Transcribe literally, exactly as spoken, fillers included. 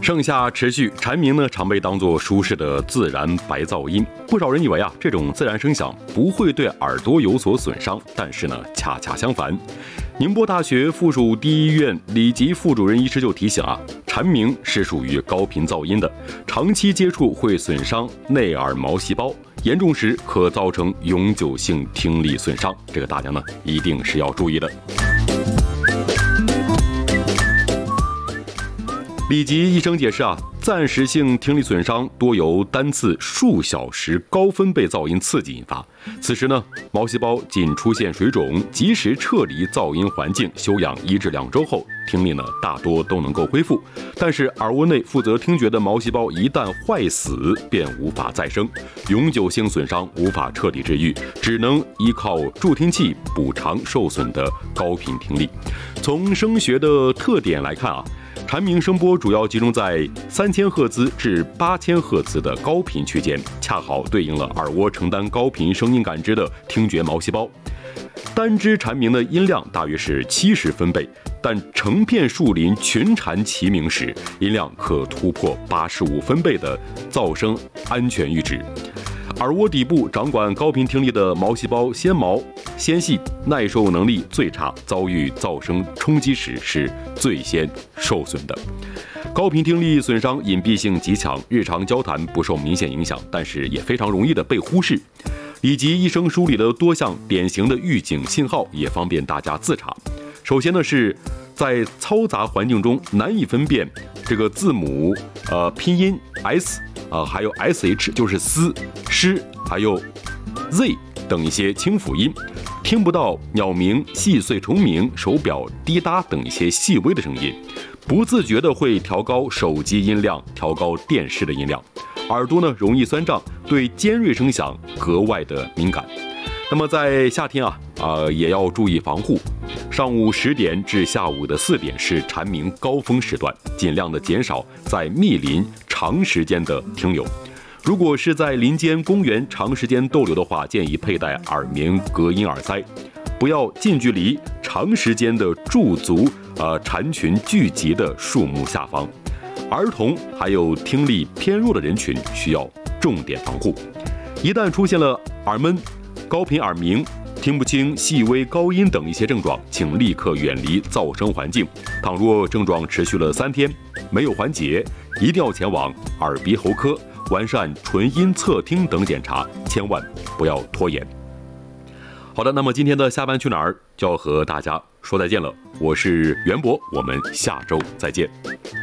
盛夏持续，蝉鸣呢常被当作舒适的自然白噪音。不少人以为啊，这种自然声响不会对耳朵有所损伤，但是呢，恰恰相反。宁波大学附属第一医院李吉副主任医师就提醒啊，蝉鸣是属于高频噪音的，长期接触会损伤内耳毛细胞，严重时可造成永久性听力损伤。这个大家呢一定是要注意的。李吉医生解释啊，暂时性听力损伤多由单次数小时高分贝噪音刺激引发，此时呢，毛细胞仅出现水肿，及时撤离噪音环境，休养一至两周后，听力呢大多都能够恢复。但是耳蜗内负责听觉的毛细胞一旦坏死，便无法再生，永久性损伤无法彻底治愈，只能依靠助听器补偿受损的高频听力。从声学的特点来看啊，蝉鸣声波主要集中在三千赫兹至八千赫兹的高频区间，恰好对应了耳蜗承担高频声音感知的听觉毛细胞。单只蝉鸣的音量大约是七十分贝，但成片树林群蝉齐鸣时，音量可突破八十五分贝的噪声安全阈值。耳蜗底部掌管高频听力的毛细胞纤毛纤细，耐受能力最差，遭遇噪声冲击时是最先受损的。高频听力损伤隐蔽性极强，日常交谈不受明显影响，但是也非常容易的被忽视。以及医生梳理了多项典型的预警信号，也方便大家自查。首先呢，是在嘈杂环境中难以分辨这个字母呃拼音 S 啊、呃，还有 sh 就是嘶、诗，还有 z 等一些清辅音，听不到鸟鸣、细碎虫鸣、手表滴答等一些细微的声音，不自觉的会调高手机音量，调高电视的音量。耳朵呢容易酸胀，对尖锐声响格外的敏感。那么在夏天啊，呃也要注意防护。上午十点至下午的四点是蝉鸣高峰时段，尽量的减少在密林长时间的停留。如果是在林间公园长时间逗留的话，建议佩戴耳鸣隔音耳塞，不要近距离长时间的驻足呃蝉群聚集的树木下方。儿童还有听力偏弱的人群需要重点防护。一旦出现了耳闷、高频耳鸣、听不清细微高音等一些症状，请立刻远离噪声环境。倘若症状持续了三天没有缓解，一定要前往耳鼻喉科完善纯音侧听等检查，千万不要拖延。好的，那么今天的下班去哪儿就要和大家说再见了。我是袁博，我们下周再见。